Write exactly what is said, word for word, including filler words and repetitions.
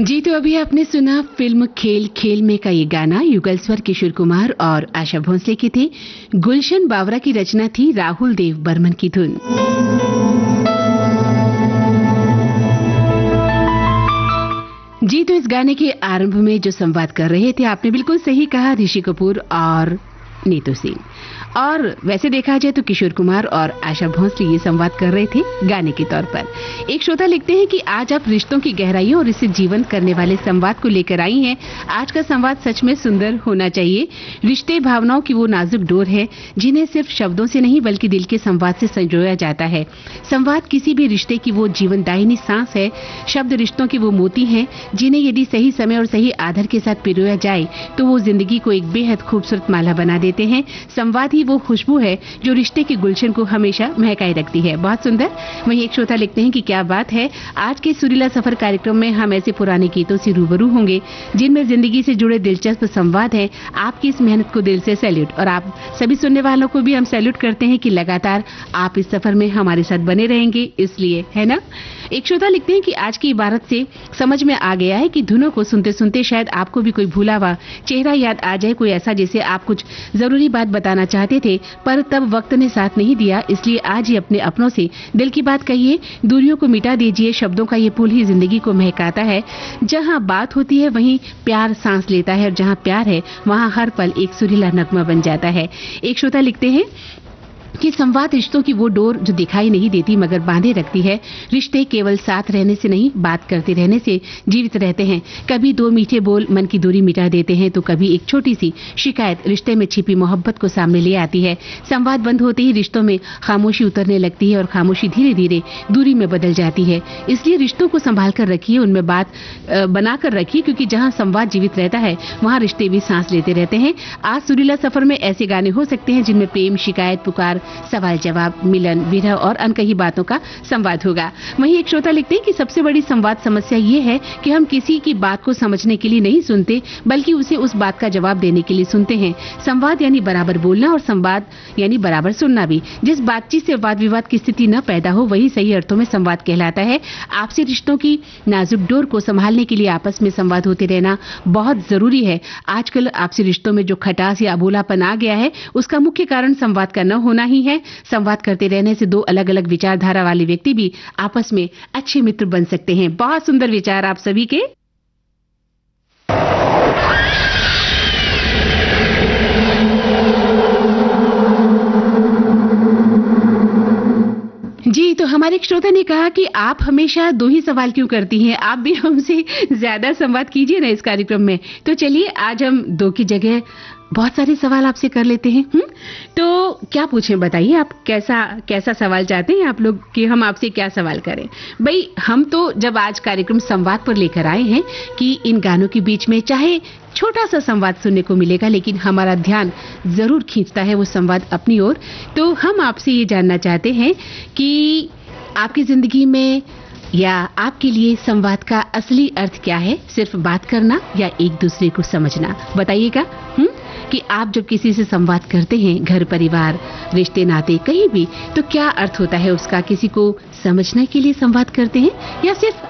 जी, तो अभी आपने सुना फिल्म खेल खेल में का ये गाना युगल स्वर किशोर कुमार और आशा भोंसले के थे। गुलशन बावरा की रचना थी, राहुल देव बर्मन की धुन। जी, तो इस गाने के आरंभ में जो संवाद कर रहे थे आपने बिल्कुल सही कहा, ऋषि कपूर और नीतू सिंह। और वैसे देखा जाए तो किशोर कुमार और आशा भोंसले ये संवाद कर रहे थे गाने के तौर पर। एक श्रोता लिखते हैं कि आज आप रिश्तों की गहराइयों और इसे जीवंत करने वाले संवाद को लेकर आई हैं। आज का संवाद सच में सुंदर होना चाहिए। रिश्ते भावनाओं की वो नाजुक डोर है जिन्हें सिर्फ शब्दों से नहीं बल्कि दिल के संवाद से संजोया जाता है। संवाद किसी भी रिश्ते की वो जीवनदायिनी सांस है। शब्द रिश्तों के वो मोती हैं जिन्हें यदि सही समय और सही आदर के साथ पिरोया जाए तो वो जिंदगी को एक बेहद खूबसूरत माला बना देते हैं। संवाद ही वो खुशबू है जो रिश्ते के गुलशन को हमेशा महकाए रखती है। बहुत सुंदर। वहीं एक श्रोता लिखते हैं कि क्या बात है, आज के सुरीला सफर कार्यक्रम में हम ऐसे पुराने गीतों से रूबरू होंगे जिनमें जिंदगी से जुड़े दिलचस्प संवाद हैं। आपकी इस मेहनत को दिल से सैल्यूट। और आप सभी सुनने वालों को भी हम सैल्यूट करते हैं कि लगातार आप इस सफर में हमारे साथ बने रहेंगे, इसलिए, है ना। एक श्रोता लिखते हैं कि आज की इबारत से समझ में आ गया है कि धुनों को सुनते सुनते शायद आपको भी कोई भूला हुआ चेहरा याद आ जाए, कोई ऐसा जिसे आप कुछ जरूरी बात बताना चाहते थे पर तब वक्त ने साथ नहीं दिया। इसलिए आज ही अपने अपनों से दिल की बात कहिए, दूरियों को मिटा दीजिए। शब्दों का ये पुल ही जिंदगी को महकाता है। जहां बात होती है वहीं प्यार सांस लेता है और जहां प्यार है वहां हर पल एक सुरीला नगमा बन जाता है। एक श्रोता लिखते हैं कि संवाद रिश्तों की वो डोर जो दिखाई नहीं देती मगर बांधे रखती है। रिश्ते केवल साथ रहने से नहीं, बात करते रहने से जीवित रहते हैं। कभी दो मीठे बोल मन की दूरी मिटा देते हैं तो कभी एक छोटी सी शिकायत रिश्ते में छिपी मोहब्बत को सामने ले आती है। संवाद बंद होते ही रिश्तों में खामोशी उतरने लगती है और खामोशी धीरे धीरे दूरी में बदल जाती है। इसलिए रिश्तों को संभाल कर रखिए, उनमें बात बनाकर रखिए, क्योंकि जहां संवाद जीवित रहता है वहां रिश्ते भी सांस लेते रहते हैं। आज सुरीला सफर में ऐसे गाने हो सकते हैं जिनमें प्रेम, शिकायत, पुकार, सवाल जवाब, मिलन, विरह और अनकही बातों का संवाद होगा। वहीं एक श्रोता लिखते हैं कि सबसे बड़ी संवाद समस्या ये है कि हम किसी की बात को समझने के लिए नहीं सुनते बल्कि उसे उस बात का जवाब देने के लिए सुनते हैं। संवाद यानी बराबर बोलना और संवाद यानी बराबर सुनना भी। जिस बातचीत से वाद विवाद की स्थिति न पैदा हो वही सही अर्थों में संवाद कहलाता है। आपसी रिश्तों की नाजुक डोर को संभालने के लिए आपस में संवाद होते रहना बहुत जरूरी है। आजकल आपसी रिश्तों में जो खटास या अबोलापन आ गया है उसका मुख्य कारण संवाद का न होना ही है। संवाद करते रहने से दो अलग अलग विचारधारा वाले व्यक्ति भी आपस में अच्छे मित्र बन सकते हैं। बहुत सुंदर विचार आप सभी के। जी, तो हमारे एक श्रोता ने कहा कि आप हमेशा दो ही सवाल क्यों करती हैं, आप भी हमसे ज्यादा संवाद कीजिए ना इस कार्यक्रम में। तो चलिए आज हम दो की जगह बहुत सारे सवाल आपसे कर लेते हैं। हुँ? तो क्या पूछें, बताइए आप कैसा कैसा सवाल चाहते हैं आप लोग कि हम आपसे क्या सवाल करें। भाई, हम तो जब आज कार्यक्रम संवाद पर लेकर आए हैं कि इन गानों के बीच में चाहे छोटा सा संवाद सुनने को मिलेगा लेकिन हमारा ध्यान जरूर खींचता है वो संवाद अपनी ओर। तो हम आपसे ये जानना चाहते हैं कि आपकी जिंदगी में या आपके लिए संवाद का असली अर्थ क्या है। सिर्फ बात करना या एक दूसरे को समझना, बताइएगा। हम्म कि आप जब किसी से संवाद करते हैं, घर परिवार, रिश्ते नाते, कहीं भी, तो क्या अर्थ होता है उसका। किसी को समझने के लिए संवाद करते हैं या सिर्फ